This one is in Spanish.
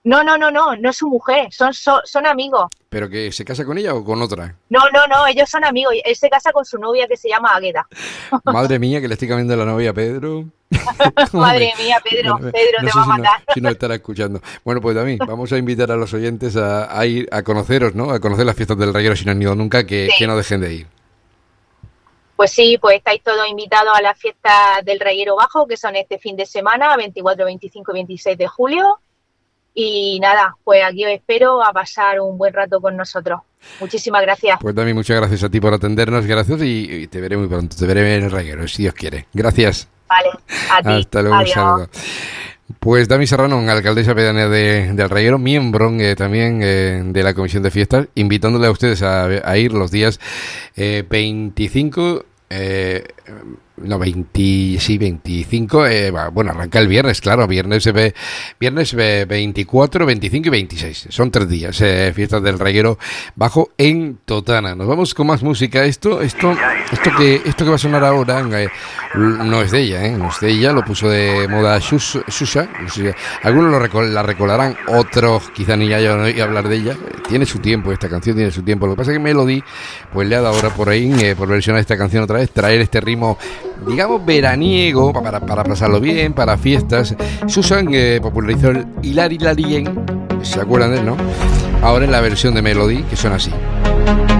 No es su mujer, son amigos. ¿Pero que se casa con ella o con otra? No, ellos son amigos. Él se casa con su novia que se llama Águeda. Madre mía, que le estoy cambiando la novia a Pedro. Hombre, Madre mía, Pedro, bueno, Pedro no te sé va a si, no, matar. si nos estará escuchando. Bueno, pues David, vamos a invitar a los oyentes a ir a conoceros, ¿no? A conocer las fiestas del Reguero si no han ido nunca, que Sí. no dejen de ir. Pues sí, pues estáis todos invitados a las fiestas del Reguero Bajo, que son este fin de semana, 24, 25 y 26 de julio. Y nada, pues aquí os espero a pasar un buen rato con nosotros. Muchísimas gracias. Pues David, muchas gracias a ti por atendernos, gracias y te veré muy pronto, te veré en el Reguero, si Dios quiere. Gracias. Vale, a ti. Hasta luego, un Adiós. saludo. Pues Dami Serrano, alcaldesa pedánea del Reguero, miembro también de la Comisión de Fiestas, invitándole a ustedes a ir los días 25, no, 20, sí, 25, bueno, arranca el viernes, claro, viernes 24, 25 y 26, son 3 días, fiestas del Reguero Bajo en Totana. Nos vamos con más música. Esto que va a sonar ahora no es de ella, no es de ella, lo puso de moda Xuxa, no sé, algunos la recordarán, otros quizá ni haya oído hablar de ella. Tiene su tiempo, esta canción tiene su tiempo. Lo que pasa es que Melody pues le ha dado ahora por ahí, por versionar esta canción otra vez, traer este ritmo, digamos, veraniego, para pasarlo bien, para fiestas. Susan popularizó el Hilari Larien, ¿se acuerdan de él, no? Ahora en la versión de Melody, que suena así.